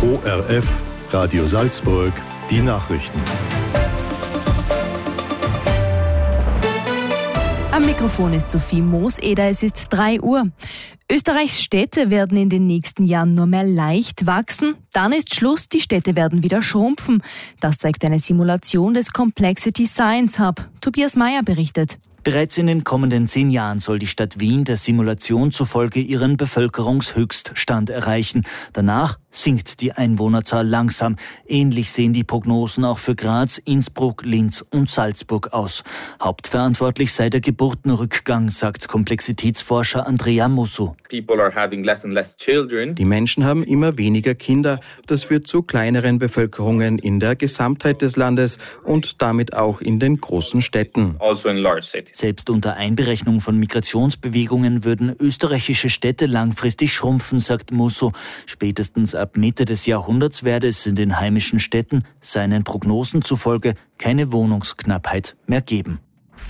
ORF Radio Salzburg, die Nachrichten. Am Mikrofon ist Sophie Mooseder, es ist 3 Uhr. Österreichs Städte werden in den nächsten Jahren nur mehr leicht wachsen. Dann ist Schluss, die Städte werden wieder schrumpfen. Das zeigt eine Simulation des Complexity Science Hub. Tobias Meyer berichtet. Bereits in den kommenden 10 Jahren soll die Stadt Wien der Simulation zufolge ihren Bevölkerungshöchststand erreichen. Danach sinkt die Einwohnerzahl langsam. Ähnlich sehen die Prognosen auch für Graz, Innsbruck, Linz und Salzburg aus. Hauptverantwortlich sei der Geburtenrückgang, sagt Komplexitätsforscher Andrea Musso. Die Menschen haben immer weniger Kinder. Das führt zu kleineren Bevölkerungen in der Gesamtheit des Landes und damit auch in den großen Städten. Selbst unter Einberechnung von Migrationsbewegungen würden österreichische Städte langfristig schrumpfen, sagt Musso. Spätestens ab Mitte des Jahrhunderts werde es in den heimischen Städten seinen Prognosen zufolge keine Wohnungsknappheit mehr geben.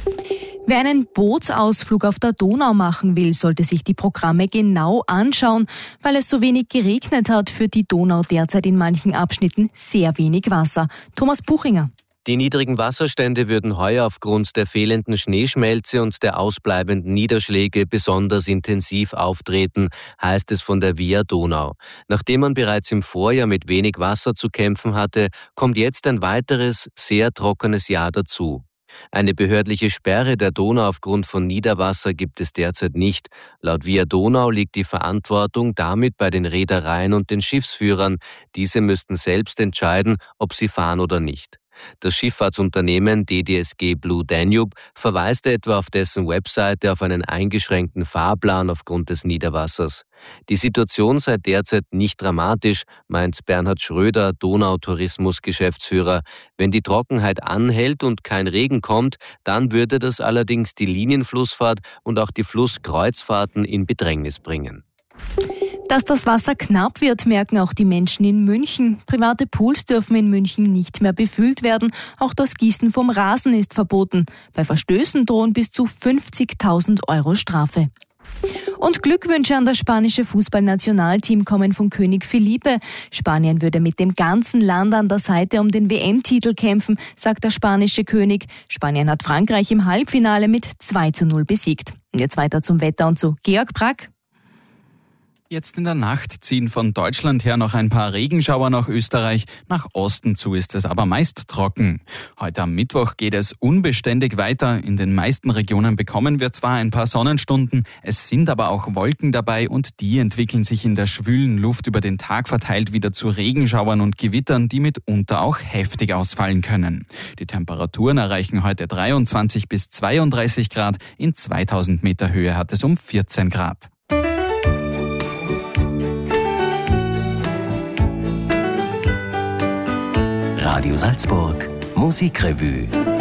Wer einen Bootsausflug auf der Donau machen will, sollte sich die Programme genau anschauen. Weil es so wenig geregnet hat, führt die Donau derzeit in manchen Abschnitten sehr wenig Wasser. Thomas Buchinger. Die niedrigen Wasserstände würden heuer aufgrund der fehlenden Schneeschmelze und der ausbleibenden Niederschläge besonders intensiv auftreten, heißt es von der Via Donau. Nachdem man bereits im Vorjahr mit wenig Wasser zu kämpfen hatte, kommt jetzt ein weiteres, sehr trockenes Jahr dazu. Eine behördliche Sperre der Donau aufgrund von Niederwasser gibt es derzeit nicht. Laut Via Donau liegt die Verantwortung damit bei den Reedereien und den Schiffsführern. Diese müssten selbst entscheiden, ob sie fahren oder nicht. Das Schifffahrtsunternehmen DDSG Blue Danube verweist etwa auf dessen Webseite auf einen eingeschränkten Fahrplan aufgrund des Niederwassers. Die Situation sei derzeit nicht dramatisch, meint Bernhard Schröder, Donautourismus-Geschäftsführer. Wenn die Trockenheit anhält und kein Regen kommt, dann würde das allerdings die Linienflussfahrt und auch die Flusskreuzfahrten in Bedrängnis bringen. Dass das Wasser knapp wird, merken auch die Menschen in München. Private Pools dürfen in München nicht mehr befüllt werden. Auch das Gießen vom Rasen ist verboten. Bei Verstößen drohen bis zu 50.000 € Strafe. Und Glückwünsche an das spanische Fußballnationalteam kommen von König Felipe. Spanien würde mit dem ganzen Land an der Seite um den WM-Titel kämpfen, sagt der spanische König. Spanien hat Frankreich im Halbfinale mit 2:0 besiegt. Und jetzt weiter zum Wetter und zu Georg Brack. Jetzt in der Nacht ziehen von Deutschland her noch ein paar Regenschauer nach Österreich. Nach Osten zu ist es aber meist trocken. Heute am Mittwoch geht es unbeständig weiter. In den meisten Regionen bekommen wir zwar ein paar Sonnenstunden, es sind aber auch Wolken dabei und die entwickeln sich in der schwülen Luft über den Tag verteilt wieder zu Regenschauern und Gewittern, die mitunter auch heftig ausfallen können. Die Temperaturen erreichen heute 23 bis 32 Grad. In 2000 Meter Höhe hat es um 14 Grad. Radio Salzburg Musikrevue.